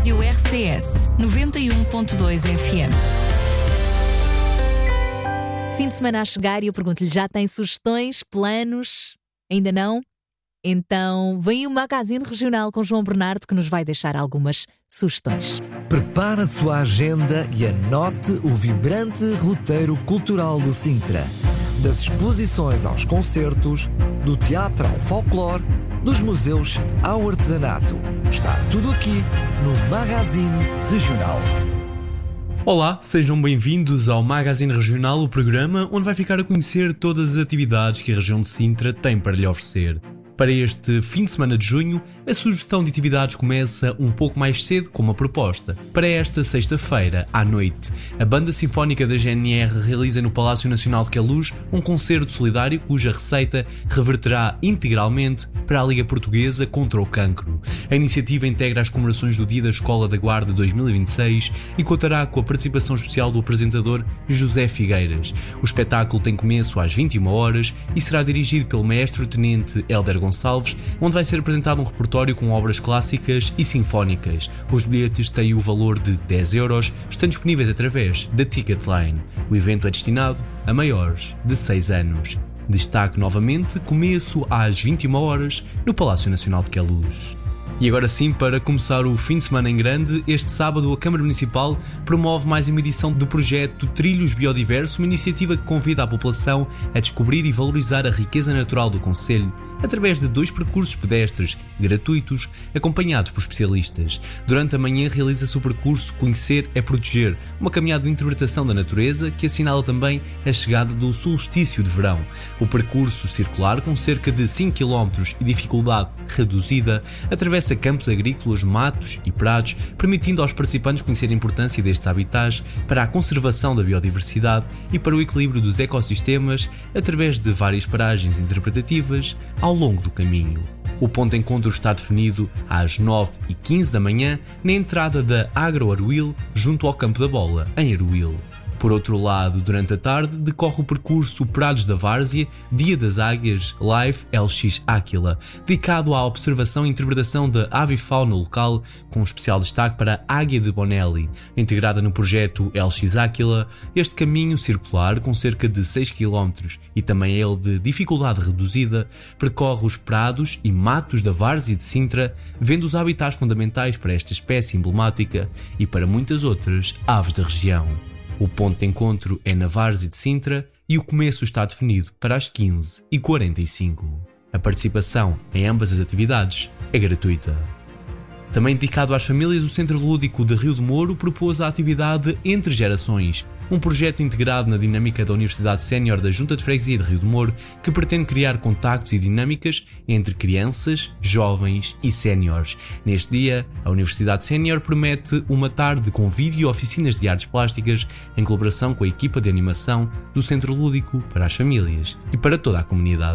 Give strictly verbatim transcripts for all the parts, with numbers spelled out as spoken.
Rádio R C S noventa e um ponto dois F M. Fim de semana a chegar e eu pergunto-lhe, já tem sugestões, planos? Ainda não? Então vem o Magazine Regional com João Bernardo, que nos vai deixar algumas sugestões. Prepare a sua agenda e anote o vibrante roteiro cultural de Sintra. Das exposições aos concertos, do teatro ao folclore, dos museus ao artesanato. Está tudo aqui no Magazine Regional. Olá, sejam bem-vindos ao Magazine Regional, o programa onde vai ficar a conhecer todas as atividades que a região de Sintra tem para lhe oferecer. Para este fim de semana de junho, a sugestão de atividades começa um pouco mais cedo com uma proposta. Para esta sexta-feira, à noite, a Banda Sinfónica da G N R realiza no Palácio Nacional de Queluz um concerto solidário cuja receita reverterá integralmente para a Liga Portuguesa contra o Cancro. A iniciativa integra as comemorações do Dia da Escola da Guarda dois mil e vinte e seis e contará com a participação especial do apresentador José Figueiras. O espetáculo tem começo às vinte e uma horas e será dirigido pelo maestro-tenente Hélder Gonçalves, onde vai ser apresentado um repertório com obras clássicas e sinfónicas. Os bilhetes têm o valor de dez euros, estão disponíveis através da Ticketline. O evento é destinado a maiores de seis anos. Destaque novamente, começo às vinte e uma horas no Palácio Nacional de Queluz. E agora sim, para começar o fim de semana em grande, este sábado a Câmara Municipal promove mais uma edição do projeto Trilhos Biodiverso, uma iniciativa que convida a população a descobrir e valorizar a riqueza natural do concelho, através de dois percursos pedestres gratuitos, acompanhados por especialistas. Durante a manhã realiza-se o percurso Conhecer é Proteger, uma caminhada de interpretação da natureza que assinala também a chegada do solstício de verão. O percurso circular, com cerca de cinco quilómetros e dificuldade reduzida, atravessa campos agrícolas, matos e prados, permitindo aos participantes conhecer a importância destes habitats para a conservação da biodiversidade e para o equilíbrio dos ecossistemas, através de várias paragens interpretativas ao longo do caminho. O ponto de encontro está definido às nove e quinze da manhã na entrada da Agro Aruil, junto ao Campo da Bola, em Aruil. Por outro lado, durante a tarde, decorre o percurso Prados da Várzea, Dia das Águias, Live L X Áquila, dedicado à observação e interpretação da avifauna local, com especial destaque para a Águia de Bonelli. Integrada no projeto L X Áquila, este caminho circular, com cerca de seis quilómetros e também ele de dificuldade reduzida, percorre os prados e matos da Várzea de Sintra, vendo os habitats fundamentais para esta espécie emblemática e para muitas outras aves da região. O ponto de encontro é na Várzea de Sintra e o começo está definido para as quinze e quarenta e cinco. A participação em ambas as atividades é gratuita. Também dedicado às famílias, o Centro Lúdico de Rio de Moro propôs a atividade Entre Gerações, um projeto integrado na dinâmica da Universidade Sénior da Junta de Freguesia de Rio de Moro, que pretende criar contactos e dinâmicas entre crianças, jovens e séniores. Neste dia, a Universidade Sénior promete uma tarde com vídeo e oficinas de artes plásticas em colaboração com a equipa de animação do Centro Lúdico para as famílias e para toda a comunidade.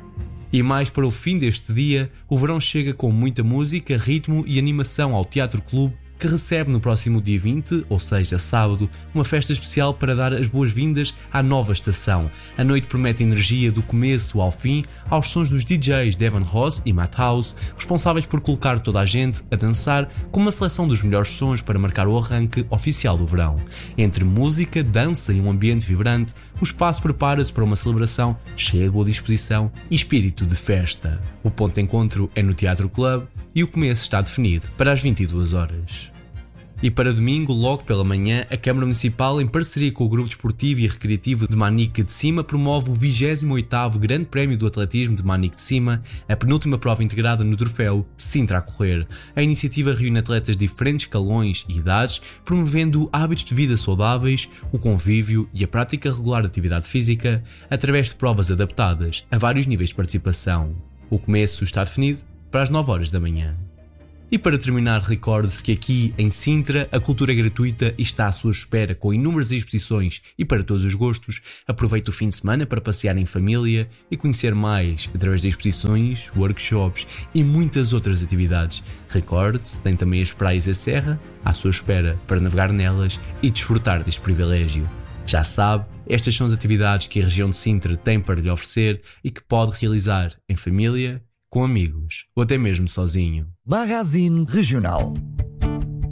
E mais para o fim deste dia, o verão chega com muita música, ritmo e animação ao Teatro Clube, que recebe no próximo dia vinte, ou seja, sábado, uma festa especial para dar as boas-vindas à nova estação. A noite promete energia do começo ao fim, aos sons dos D Js Devon Ross e Matt House, responsáveis por colocar toda a gente a dançar com uma seleção dos melhores sons para marcar o arranque oficial do verão. Entre música, dança e um ambiente vibrante, o espaço prepara-se para uma celebração cheia de boa disposição e espírito de festa. O ponto de encontro é no Teatro Clube e o começo está definido para as vinte e duas horas. E para domingo, logo pela manhã, a Câmara Municipal, em parceria com o Grupo Desportivo e Recreativo de Manique de Cima, promove o vigésimo oitavo Grande Prémio do Atletismo de Manique de Cima, a penúltima prova integrada no troféu Sintra a Correr. A iniciativa reúne atletas de diferentes escalões e idades, promovendo hábitos de vida saudáveis, o convívio e a prática regular de atividade física, através de provas adaptadas a vários níveis de participação. O começo está definido para as nove horas da manhã. E para terminar, recorde-se que aqui em Sintra a cultura é gratuita e está à sua espera com inúmeras exposições e para todos os gostos. Aproveite o fim de semana para passear em família e conhecer mais através de exposições, workshops e muitas outras atividades. Recorde-se, tem também as praias da Serra à sua espera para navegar nelas e desfrutar deste privilégio. Já sabe, estas são as atividades que a região de Sintra tem para lhe oferecer e que pode realizar em família, com amigos ou até mesmo sozinho. Magazine Regional.